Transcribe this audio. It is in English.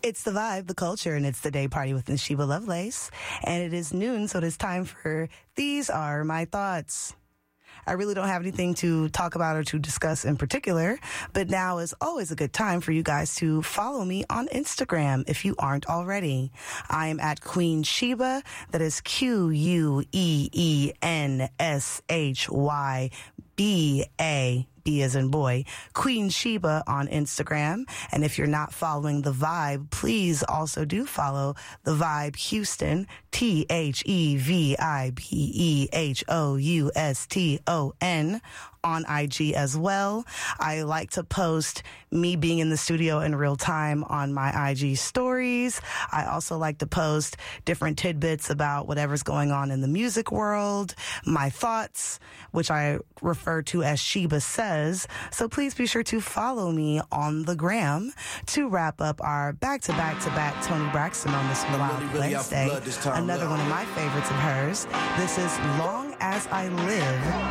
It's the vibe, the culture, and it's the day party with Nashiba Lovelace. And it is noon, so it is time for These Are My Thoughts. I really don't have anything to talk about or to discuss in particular, but now is always a good time for you guys to follow me on Instagram if you aren't already. I am at Queen Sheba. That is QueenShyba. B as in boy, Queen Sheba on Instagram. And if you're not following The Vibe, please also do follow The Vibe Houston, TheVibehOuston on IG as well. I like to post me being in the studio in real time on my IG stories. I also like to post different tidbits about whatever's going on in the music world, my thoughts, which I refer to as Sheba Says. So please be sure to follow me on the gram. To wrap up our back-to-back-to-back Toni Braxton on this Wild Wednesday, another one of my favorites of hers. This is Long As I Live